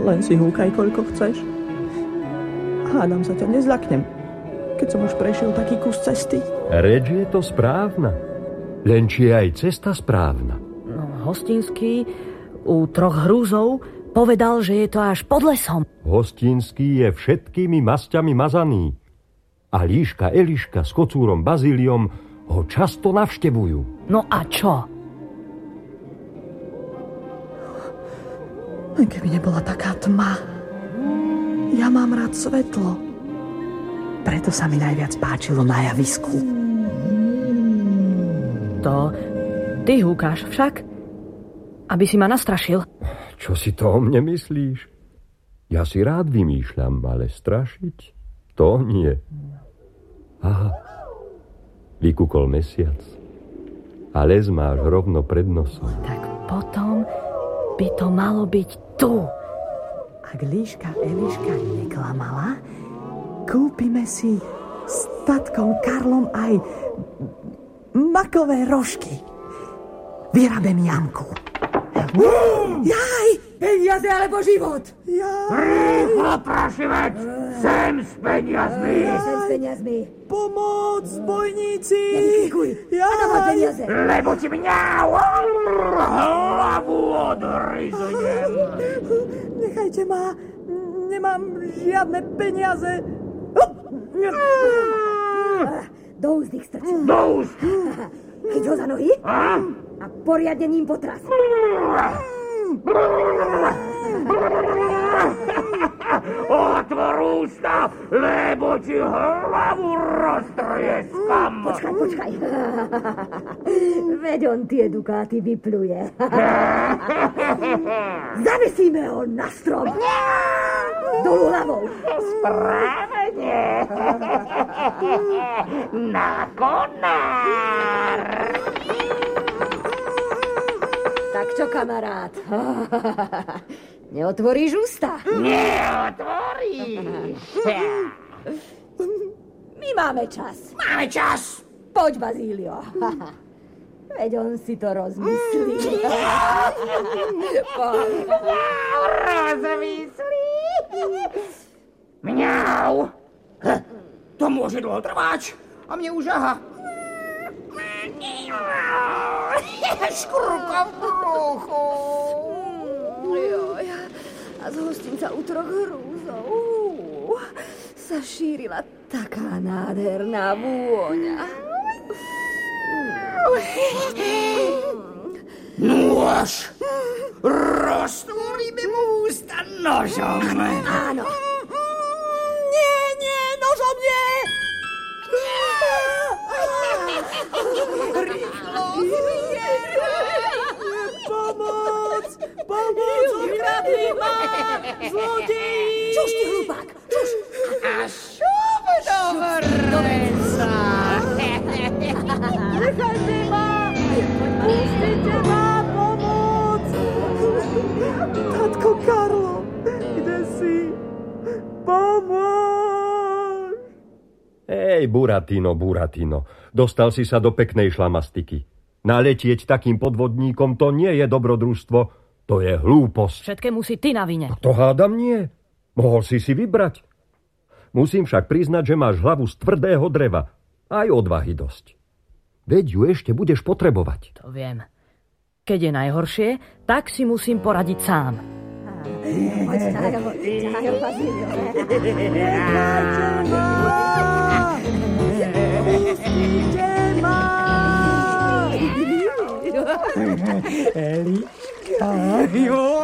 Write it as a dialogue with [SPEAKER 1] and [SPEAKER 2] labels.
[SPEAKER 1] Len si húkaj, koľko chceš. Hádam sa ťa nezľaknem, keď som už prešiel taký kus cesty.
[SPEAKER 2] Reč je to správna. Len či je aj cesta správna.
[SPEAKER 3] No, Hostinský u 3 hrúzov povedal, že je to až pod lesom.
[SPEAKER 2] Hostinský je všetkými masťami mazaný. A Líška Eliška s kocúrom Bazíliom ho často navštevujú.
[SPEAKER 3] No a čo?
[SPEAKER 1] Keby nebola taká tma. Ja mám rád svetlo. Preto sa mi najviac páčilo na javisku.
[SPEAKER 3] To ty húkáš však? Aby si ma nastrašil.
[SPEAKER 2] Čo si to o mne myslíš? Ja si rád vymýšľam, ale strašiť? To nie. Aha, vykúkol mesiac. A les máš rovno pred nosom.
[SPEAKER 3] Tak potom by to malo byť tu.
[SPEAKER 1] Ak Líška Eliška neklamala, kúpime si s tatkom Karlom aj makové rožky. Vyrabem jamku. Jaj!
[SPEAKER 4] Peniaze alebo život?
[SPEAKER 1] Jaj!
[SPEAKER 5] Rýchlo, prašivec! Sem s peniazmi!
[SPEAKER 4] Sem s peniazmi.
[SPEAKER 1] Pomoc, zbojníci!
[SPEAKER 4] Nekikuj! Áno, má peniaze!
[SPEAKER 5] Lebo ti mňau! Hlavu odryzujem!
[SPEAKER 1] Nechajte ma! Nemám žiadne peniaze!
[SPEAKER 4] Do úst ich strč.
[SPEAKER 5] Do úst!
[SPEAKER 4] Chyť ho za nohy a poriadne ním potras.
[SPEAKER 5] Otvor ústa, lebo ti hlavu roztrieskam.
[SPEAKER 4] Počkaj. Veď on tie dukáty vypluje. Zavesíme ho na strom. Dolu hlavou.
[SPEAKER 5] Správne. Na konár.
[SPEAKER 4] Tak čo, kamarát? Neotvoríš ústa?
[SPEAKER 5] Neotvoríš.
[SPEAKER 4] My máme čas.
[SPEAKER 5] Máme čas.
[SPEAKER 4] Poď, Bazílio. Veď on si to rozmyslí. Poď.
[SPEAKER 5] Rozmyslí. Mňau. To môže dlho trvať. A mne už aha. Škurka v bruchu.
[SPEAKER 4] Joj, a z hostinca u 3 hrúzov sa šírila taká nádherná vôňa.
[SPEAKER 5] Nôž! Roztvoríme mu ústa nožom.
[SPEAKER 4] Áno.
[SPEAKER 1] Nie, nožom nie!
[SPEAKER 5] Rýchlo,
[SPEAKER 1] Pomoc! Ukradli ma! Zlodeji!
[SPEAKER 4] Čuž, ty hlupák, čuž!
[SPEAKER 5] a šup do vresa.
[SPEAKER 1] Nechajte ma! Pustite ma! Pomoc! Tatko Karlo, kde si? Pomôž!
[SPEAKER 2] Ej, Buratino, dostal si sa do peknej šlamastiky. Naletieť takým podvodníkom to nie je dobrodružstvo, to je hlúposť.
[SPEAKER 3] Všetkému si ty na vine.
[SPEAKER 2] To hádam nie. Mohol si vybrať. Musím však priznať, že máš hlavu z tvrdého dreva. Aj odvahy dosť. Veď ju ešte budeš potrebovať.
[SPEAKER 3] To viem. Keď je najhoršie, tak si musím poradiť sám.
[SPEAKER 4] Ťahajo, Bazílio.
[SPEAKER 1] Nechajte ma! Pustite ma! Eli,